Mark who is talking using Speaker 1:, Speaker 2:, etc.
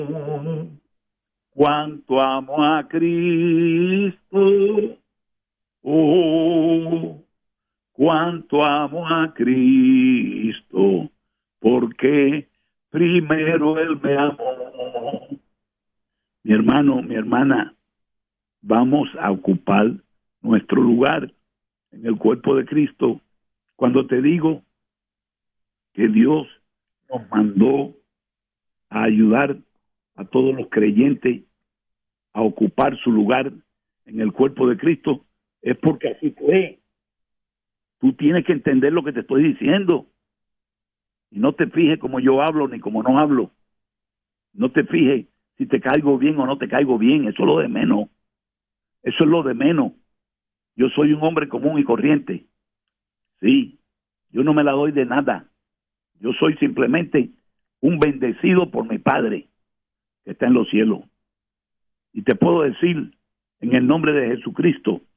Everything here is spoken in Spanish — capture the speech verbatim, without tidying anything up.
Speaker 1: Cuánto amo a Cristo, oh, cuánto amo a Cristo, porque primero Él me amó. Mi hermano, mi hermana, vamos a ocupar nuestro lugar en el cuerpo de Cristo. Cuando te digo que Dios nos mandó a ayudar a todos los creyentes a ocupar su lugar en el cuerpo de Cristo, es porque así fue. Tú tienes que entender lo que te estoy diciendo. Y no te fijes como yo hablo ni como no hablo. No te fijes si te caigo bien o no te caigo bien. Eso es lo de menos. Eso es lo de menos. Yo soy un hombre común y corriente. Sí, yo no me la doy de nada. Yo soy simplemente un bendecido por mi Padre que está en los cielos. Y te puedo decir, en el nombre de Jesucristo,